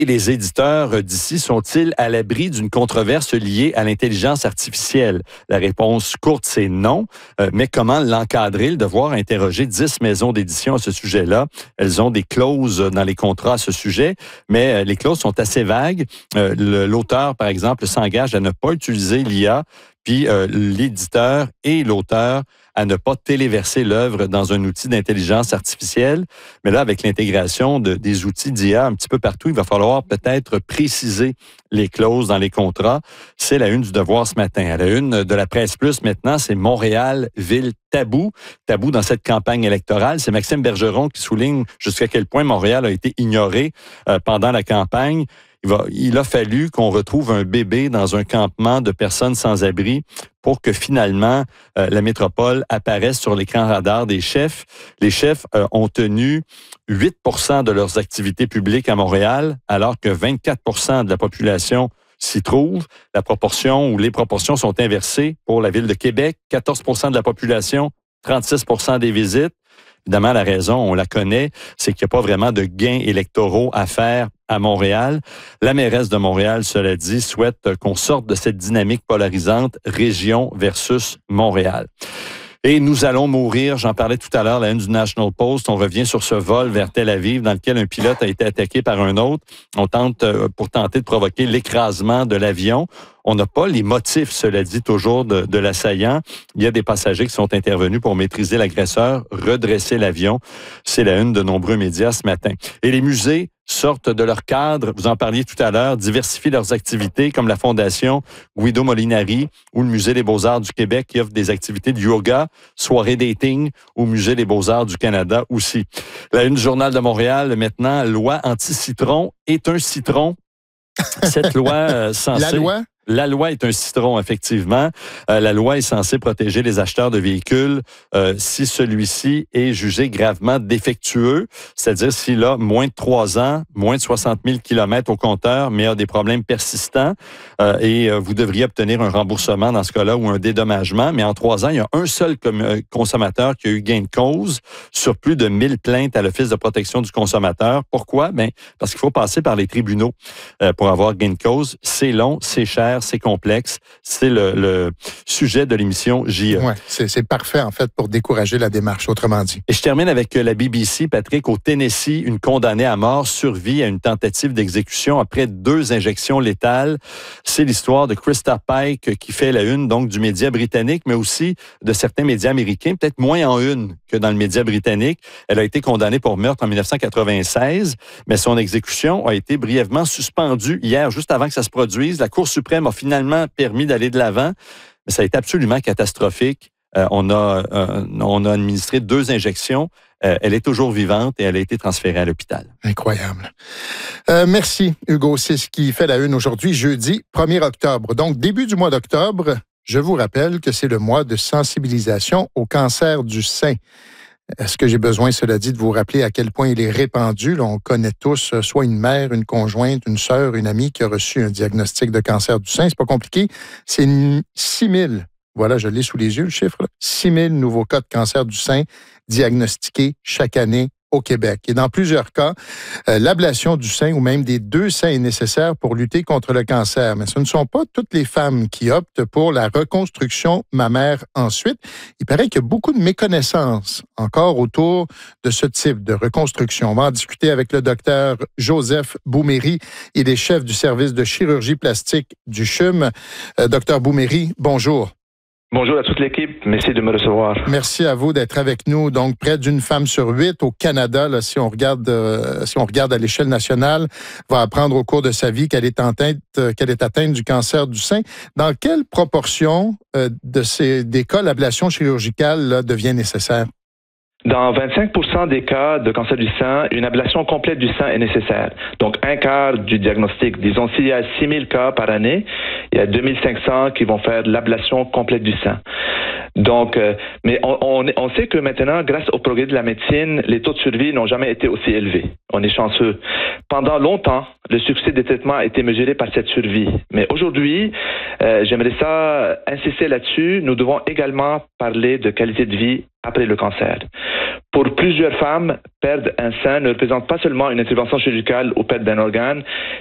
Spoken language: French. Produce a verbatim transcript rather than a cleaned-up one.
Et les éditeurs d'ici sont-ils à l'abri d'une controverse liée à l'intelligence artificielle? La réponse courte, c'est non. Euh, mais comment l'encadrer? Le devoir interroger dix maisons d'édition à ce sujet-là. Elles ont des clauses dans les contrats à ce sujet, mais euh, les clauses sont assez vagues. Euh, le, l'auteur, par exemple, s'engage à ne pas utiliser l'I A, puis euh, l'éditeur et l'auteur à ne pas téléverser l'œuvre dans un outil d'intelligence artificielle. Mais là, avec l'intégration de, des outils d'I A un petit peu partout, il va falloir peut-être préciser les clauses dans les contrats. C'est la une du Devoir ce matin. À la une de la Presse Plus maintenant, c'est Montréal, ville tabou. Tabou dans cette campagne électorale. C'est Maxime Bergeron qui souligne jusqu'à quel point Montréal a été ignoré euh, pendant la campagne. Il, va, il a fallu qu'on retrouve un bébé dans un campement de personnes sans abri pour que finalement euh, la métropole apparaisse sur l'écran radar des chefs. Les chefs euh, ont tenu huit pour cent de leurs activités publiques à Montréal, alors que vingt-quatre pour cent de la population s'y trouve. La proportion ou les proportions sont inversées pour la ville de Québec. quatorze pour cent de la population, trente-six pour cent des visites. Évidemment, la raison, on la connaît, c'est qu'il n'y a pas vraiment de gains électoraux à faire à Montréal. La mairesse de Montréal, cela dit, souhaite qu'on sorte de cette dynamique polarisante région versus Montréal. Et nous allons mourir, j'en parlais tout à l'heure, la une du National Post, on revient sur ce vol vers Tel Aviv dans lequel un pilote a été attaqué par un autre. On tente euh, pour tenter de provoquer l'écrasement de l'avion. On n'a pas les motifs, cela dit, toujours de, de l'assaillant. Il y a des passagers qui sont intervenus pour maîtriser l'agresseur, redresser l'avion. C'est la une de nombreux médias ce matin. Et les musées sortent de leur cadre, vous en parliez tout à l'heure, diversifient leurs activités comme la Fondation Guido Molinari ou le Musée des Beaux-Arts du Québec qui offre des activités de yoga, soirée dating au Musée des Beaux-Arts du Canada aussi. La une du Journal de Montréal, maintenant, loi anti-citron est un citron. Cette loi euh, censée... La loi? La loi est un citron, effectivement. Euh, la loi est censée protéger les acheteurs de véhicules euh, si celui-ci est jugé gravement défectueux, c'est-à-dire s'il a moins de trois ans, moins de soixante mille kilomètres au compteur, mais a des problèmes persistants euh, et euh, vous devriez obtenir un remboursement dans ce cas-là ou un dédommagement. Mais en trois ans, il y a un seul com- consommateur qui a eu gain de cause sur plus de mille plaintes à l'Office de protection du consommateur. Pourquoi? Ben, parce qu'il faut passer par les tribunaux euh, pour avoir gain de cause. C'est long, c'est cher, c'est complexe. C'est le, le sujet de l'émission J E. Oui, c'est, c'est parfait, en fait, pour décourager la démarche, autrement dit. Et je termine avec la B B C. Patrick, au Tennessee, une condamnée à mort survit à une tentative d'exécution après deux injections létales. C'est l'histoire de Krista Pike qui fait la une donc du média britannique, mais aussi de certains médias américains, peut-être moins en une que dans le média britannique. Elle a été condamnée pour meurtre en dix-neuf cent quatre-vingt-seize, mais son exécution a été brièvement suspendue hier, juste avant que ça se produise. La Cour suprême a finalement permis d'aller de l'avant, mais ça a été absolument catastrophique. Euh, on a euh, on a administré deux injections. Euh, elle est toujours vivante et elle a été transférée à l'hôpital. Incroyable. Euh, merci, Hugo. C'est ce qui fait la une aujourd'hui, jeudi premier octobre. Donc, début du mois d'octobre, je vous rappelle que c'est le mois de sensibilisation au cancer du sein. Est-ce que j'ai besoin, cela dit, de vous rappeler à quel point il est répandu? Là, on connaît tous soit une mère, une conjointe, une sœur, une amie qui a reçu un diagnostic de cancer du sein. C'est pas compliqué. C'est six mille. Voilà, je l'ai sous les yeux, le chiffre. Là. six mille nouveaux cas de cancer du sein diagnostiqués chaque année au Québec. Et dans plusieurs cas, euh, l'ablation du sein ou même des deux seins est nécessaire pour lutter contre le cancer. Mais ce ne sont pas toutes les femmes qui optent pour la reconstruction mammaire ensuite. Il paraît qu'il y a beaucoup de méconnaissances encore autour de ce type de reconstruction. On va en discuter avec le docteur Joseph Bouméry. Il est chef du service de chirurgie plastique du C H U M. Euh, docteur Bouméry, bonjour. Bonjour à toute l'équipe. Merci de me recevoir. Merci à vous d'être avec nous. Donc, près d'une femme sur huit au Canada, là, si on regarde, euh, si on regarde à l'échelle nationale, va apprendre au cours de sa vie qu'elle est atteinte, euh, qu'elle est atteinte du cancer du sein. Dans quelle proportion euh, de ces des cas l'ablation chirurgicale là, devient nécessaire? Dans vingt-cinq pour cent des cas de cancer du sein, une ablation complète du sein est nécessaire. Donc, un quart du diagnostic. Disons, s'il y a six mille cas par année, il y a deux mille cinq cents qui vont faire l'ablation complète du sein. Donc, euh, mais on, on, on sait que maintenant, grâce au progrès de la médecine, les taux de survie n'ont jamais été aussi élevés. On est chanceux. Pendant longtemps, le succès des traitements a été mesuré par cette survie. Mais aujourd'hui, euh, j'aimerais ça insister là-dessus. Nous devons également parler de qualité de vie après le cancer. Pour plusieurs femmes, perdre un sein ne représente pas seulement une intervention chirurgicale ou perte d'un organe,